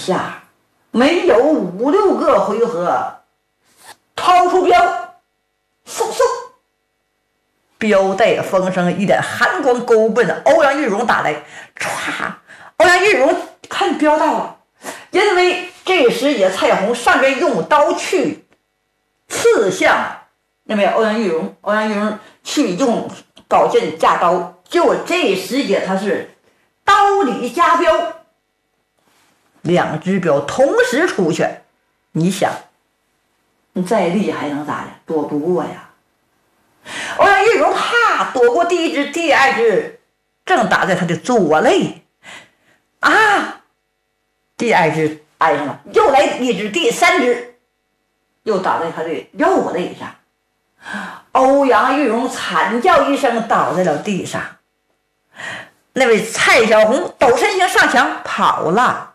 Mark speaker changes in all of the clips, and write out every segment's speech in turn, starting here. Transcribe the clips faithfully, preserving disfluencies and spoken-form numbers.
Speaker 1: 下没有五六个回合，掏出镖，嗖嗖，镖带风声，一点寒光勾奔欧阳玉荣打来，唰！欧阳玉荣看镖到了，因为这时野蔡红上边用刀去刺向那位欧阳玉荣，欧阳玉荣去用宝剑架刀，就这时也他是刀里加镖，两只镖同时出去，你想你再厉害能咋的，躲不过呀。欧阳玉荣啪躲过第一只，第二只正打在他的左肋啊，第二只挨上了，又来一只，第三只又打在他的右肋上。欧阳玉荣惨叫一声，倒在了地上。那位蔡小红抖身形上墙跑了。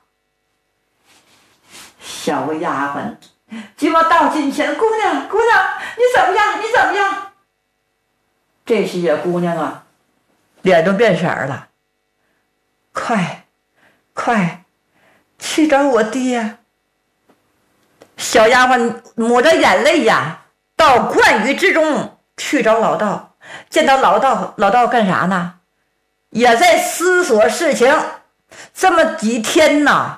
Speaker 1: 小丫鬟急忙到近前，姑娘姑娘，你怎么样？你怎么样？这时也姑娘啊，脸都变色了，快快去找我爹。小丫鬟抹着眼泪呀，到灌宇之中去找老道。见到老道，老道干啥呢？也在思索事情。这么几天呢，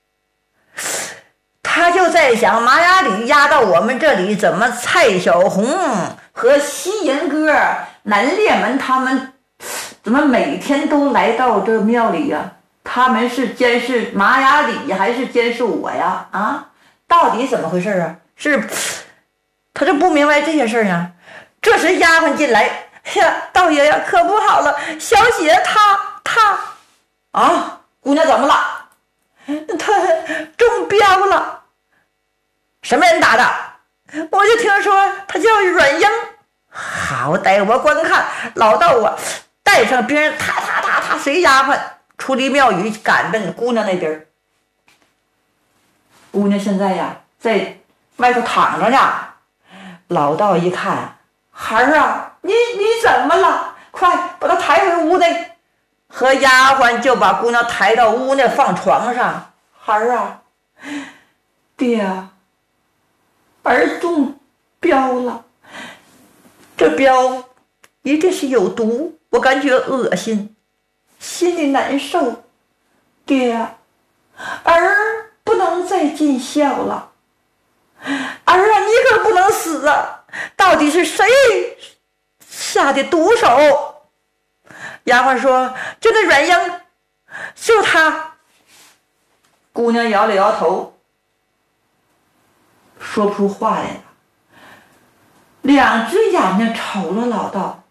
Speaker 1: 他就在想马雅里压到我们这里，怎么蔡小红和西银哥、南烈门他们怎么每天都来到这庙里呀？他们是监视马雅里还是监视我呀？啊，到底怎么回事啊？是他就不明白这些事儿呀。这时丫鬟进来，呀，道爷呀，可不好了，小姐她她啊，姑娘怎么了？她中标了。什么人打的？我就听说她叫阮英。好歹我观看老道啊，带上兵人，踏踏踏踏随丫鬟出离庙宇，赶奔姑娘那边。姑娘现在呀，在外头躺着呢。老道一看，孩儿啊，你你怎么了？快把她抬回屋内。和丫鬟就把姑娘抬到屋内放床上。孩儿啊，爹啊，儿中标了，这标一定是有毒，我感觉恶心，心里难受。爹啊，儿不能再尽孝了。儿啊，你可不能死啊！到底是谁下的毒手？丫鬟说：“就那阮英，就他。”姑娘摇了摇头，说不出话来了，两只眼睛瞅了老道。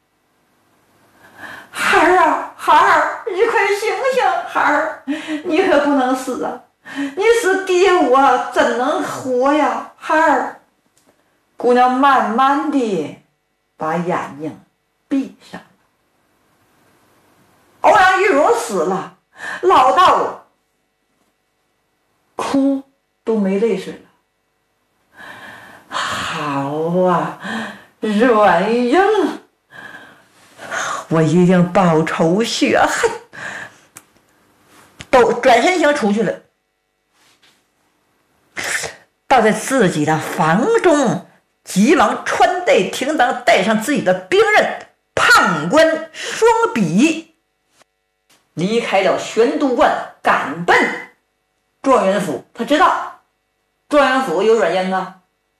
Speaker 1: 孩儿啊，孩儿，你快醒醒！孩儿，你可不能死啊！你死爹我怎能活呀？孩儿。姑娘慢慢地把眼睛闭上了。欧阳玉荣死了，老道哭都没泪水了。好啊，阮英，我一定报仇雪恨。都转身型出去了，到在自己的房中，急忙穿戴停当，带上自己的兵刃，判官双笔，离开了玄都观，赶奔状元府。他知道状元府有阮英啊。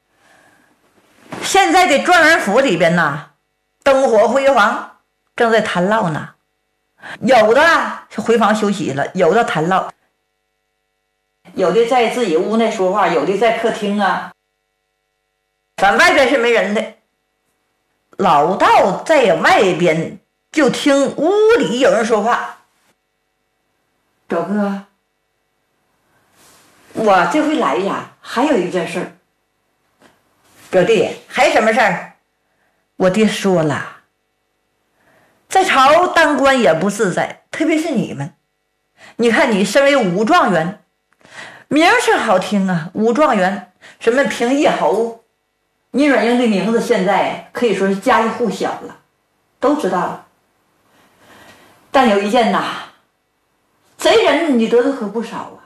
Speaker 1: 现在的状元府里边呢，灯火辉煌，正在谈唠呢。有的是回房休息了，有的谈唠，有的在自己屋内说话，有的在客厅啊。反外边是没人的。老道在外边就听屋里有人说话：“表哥，我这回来呀，还有一件事儿。”表弟，还什么事儿？我爹说了，在朝当官也不自在，特别是你们。你看你身为武状元，名声好听啊，武状元，什么平叶侯，你阮英的名字现在可以说是家喻户晓了，都知道了。但有一件呐，贼人你得的可不少啊。